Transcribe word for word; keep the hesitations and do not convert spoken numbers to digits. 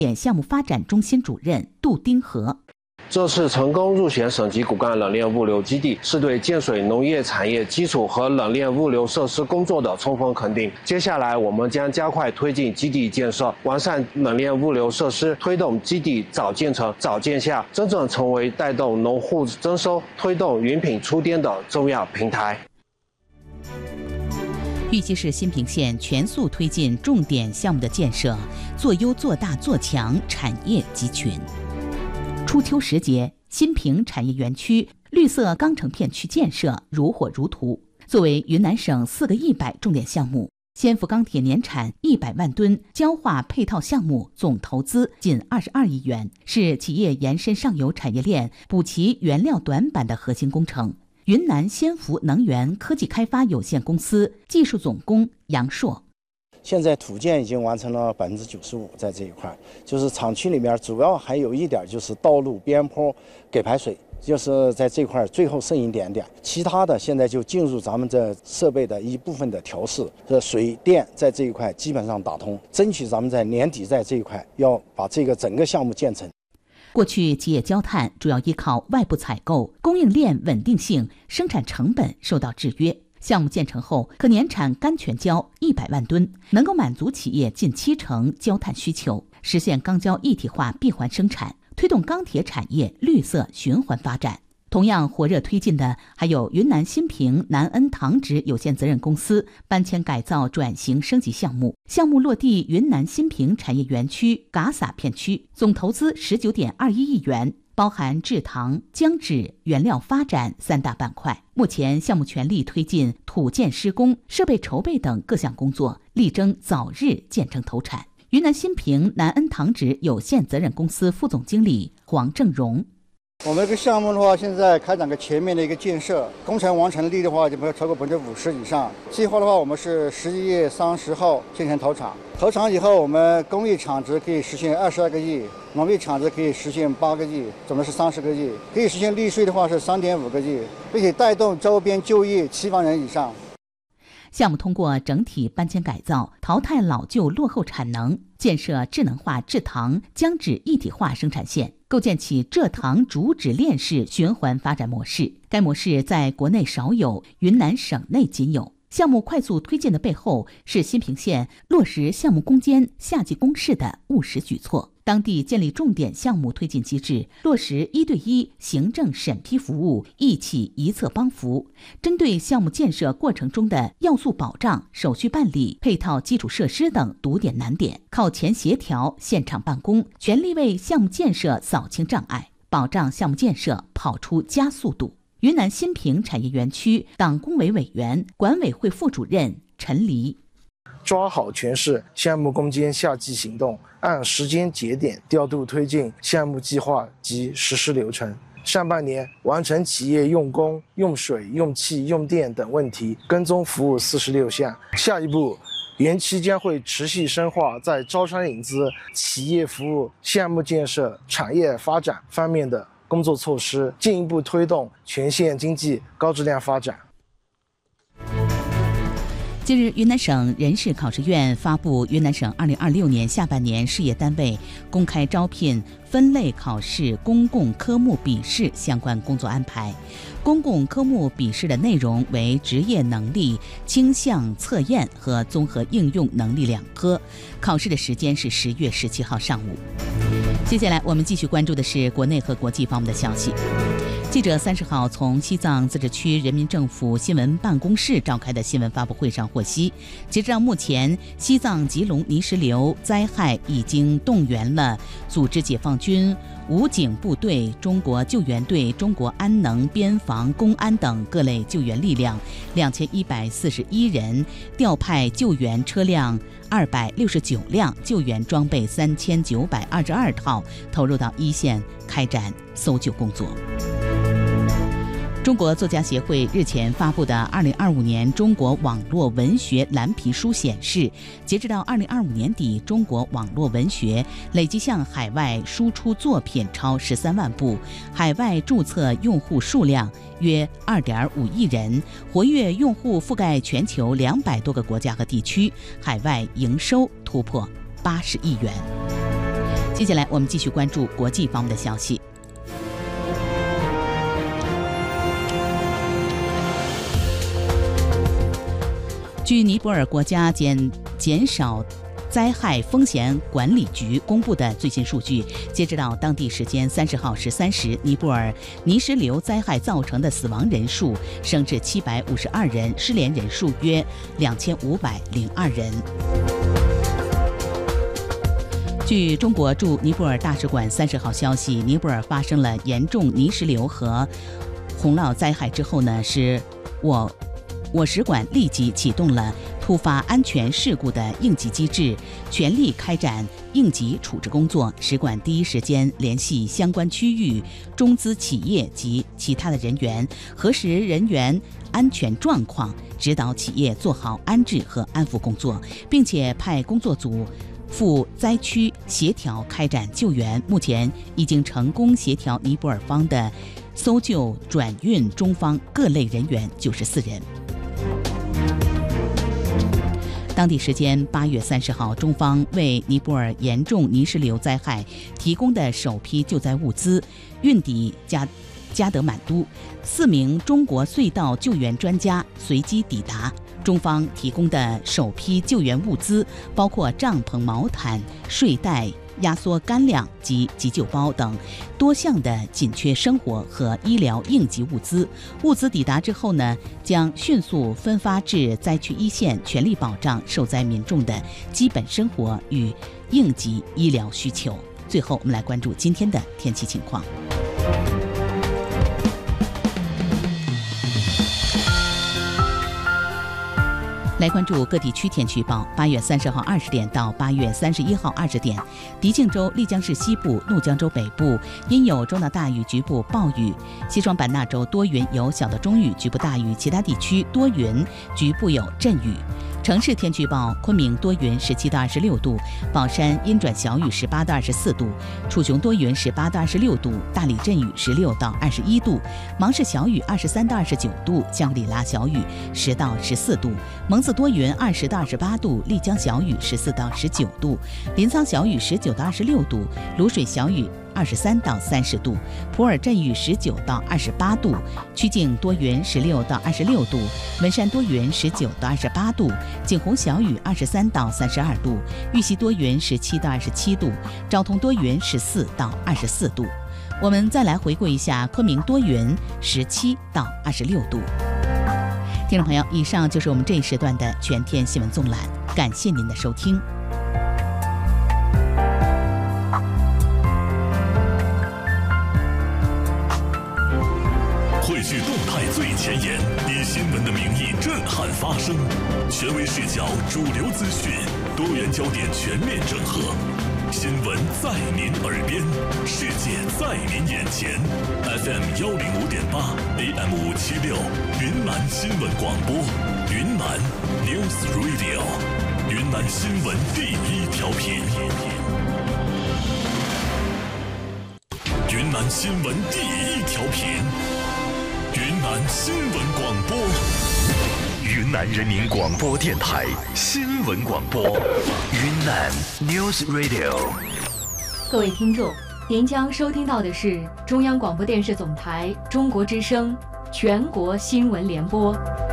点项目发展中心主任杜丁和。 这次成功入选省级骨干冷链物流基地，是对建水农业产业基础和冷链物流设施工作的充分肯定。接下来，我们将加快推进基地建设，完善冷链物流设施，推动基地早建成、早建下，真正成为带动农户增收、推动云品出滇的重要平台。 玉溪市新平县全速推进重点项目的建设，做优做大做强产业集群。初秋时节，新平产业园区绿色钢城片区建设如火如荼。作为云南省四个一百重点项目，先福钢铁年产一百万吨焦化配套项目总投资近二十二亿元，是企业延伸上游产业链、补齐原料短板的核心工程。云南先福能源科技开发有限公司技术总工杨硕。 现在土建已经完成了百分之九十五，在这一块，就是厂区里面主要还有一点就是道路边坡给排水，就是在这块最后剩一点点，其他的现在就进入咱们这设备的一部分的调试，这水电在这一块基本上打通，争取咱们在年底在这一块要把这个整个项目建成。 过去企业焦炭主要依靠外部采购，供应链稳定性、生产成本受到制约。项目建成后，可年产干全焦一百万吨，能够满足企业近七成焦炭需求，实现钢焦一体化闭环生产，推动钢铁产业绿色循环发展。同样火热推进的还有云南新平南恩糖脂有限责任公司搬迁改造转型升级项目，项目落地云南新平产业园区嘎撒片区，总投资十九点二一亿元。包含制糖、浆脂、原料发展三大板块。目前项目全力推进土建施工、设备筹备等各项工作，力争早日建成投产。云南新平南恩糖脂有限责任公司副总经理黄正荣。 我们这个项目的话，现在开展个全面的一个建设，工程完成率的话就没有超过百分之五十以上。计划的话，我们是十一月三十号建成投产。投产以后，我们工艺产值可以实现二十二个亿，农业产值可以实现八个亿，总的是三十个亿。可以实现利税的话是三点五个亿，并且带动周边就业七万人以上。 项目通过整体搬迁改造，淘汰老旧落后产能，建设智能化制糖、浆脂一体化生产线，构建起蔗糖主脂链式循环发展模式。该模式在国内少有，云南省内仅有。项目快速推进的背后，是新平县落实项目攻坚夏季攻势的务实举措。当地建立重点项目推进机制，落实一对一行政审批服务，一起一策帮扶。针对项目建设过程中的要素保障、手续办理、配套基础设施等堵点难点，靠前协调、现场办公，全力为项目建设扫清障碍，保障项目建设跑出加速度。云南新平产业园区党工委委员、管委会副主任陈黎。 抓好全市项目攻坚夏季行动，按时间节点调度推进项目计划及实施流程。上半年完成企业用工、用水、用气、用电等问题跟踪服务四十六项。下一步，园区将会持续深化在招商引资、企业服务、项目建设、产业发展方面的工作措施，进一步推动全县经济高质量发展。 近日，云南省人事考试院发布云南省二零二六年下半年事业单位公开招聘分类考试公共科目笔试相关工作安排。公共科目笔试的内容为职业能力倾向测验和综合应用能力两科，考试的时间是十月十七号上午。接下来我们继续关注的是国内和国际方面的消息。记者三十号从西藏自治区人民政府新闻办公室召开的新闻发布会上获悉，截至到目前，西藏吉隆泥石流灾害已经动员了组织解放军、武警部队、中国救援队、中国安能、边防、公安等各类救援力量两千一百四十一人，调派救援车辆二百六十九辆，救援装备三千九百二十二套，投入到一线开展搜救工作。中国作家协会日前发布的二零二五年中国网络文学蓝皮书显示，截止到二零二五年底，中国网络文学累计向海外输出作品超十三万部，海外注册用户数量约二点五亿人，活跃用户覆盖全球两百多个国家和地区，海外营收突破八十亿元。 接下来我们继续关注国际方面的消息。据尼泊尔国家减减少灾害风险管理局公布的最新数据，截止到当地时间三十号十三时，尼泊尔泥石流灾害造成的死亡人数升至七百五十二人，失联人数约两千五百零二人。据中国驻尼泊尔大使馆三十号消息，尼泊尔发生了严重泥石流和洪涝灾害之后呢，是我我使馆立即启动了突发安全事故的应急机制，全力开展应急处置工作。使馆第一时间联系相关区域中资企业及其他的人员，核实人员安全状况，指导企业做好安置和安抚工作，并且派工作组赴灾区协调开展救援。目前已经成功协调尼泊尔方的搜救转运中方各类人员九十四人。当地时间八月三十号，中方为尼泊尔严重泥石流灾害提供的首批救灾物资运抵加加德满都，四名中国隧道救援专家随机抵达。中方提供的首批救援物资包括帐篷、毛毯、睡袋、压缩干粮及急救包等多项的紧缺生活和医疗应急物资。物资抵达之后呢，将迅速分发至灾区一线，全力保障受灾民众的基本生活与应急医疗需求。最后，我们来关注今天的天气情况。来关注各地区天气预报。八月三十号二十点到八月三十一号二十点，迪庆州、丽江市西部、怒江州北部阴有中到大雨，局部暴雨；西双版纳州多云有小到中雨，局部大雨；其他地区多云，局部有阵雨。城市天气预报：昆明多云，十七到二十六度；宝山阴转小雨，十八到二十四度；楚雄多云，十八到二十六度；大理阵雨，十六到二十一度；芒市小雨，二十三到二十九度；香格里拉小雨，十到十四度；蒙自多云，二十到二十八度；丽江小雨，十四到十九度；临沧小雨，十九到二十六度；卤水小雨，二十三到三十度；普洱阵雨，十九到二十八度；曲靖多云，十六到二十六度；文山多云，十九到二十八度；景洪小雨，二十三到三十二度；玉溪多云，十七到二十七度；昭通多云，十四到二十四度。我们再来回顾一下昆明多云，十七到二十六度。听众朋友，以上就是我们这一时段的全天新闻纵览，感谢您的收听。 汇聚动态最前沿，以新闻的名义震撼发声，权威视角、主流资讯、多元焦点全面整合。新闻在您耳边，世界在您眼前。F M 幺零五点八 ，A M 五七六，云南新闻广播，云南 News Radio， 云南新闻第一调频，云南新闻第一调频，云南新闻广播。云南人民广播电台新闻广播，云南 News Radio。 各位听众，您将收听到的是中央广播电视总台中国之声全国新闻联播。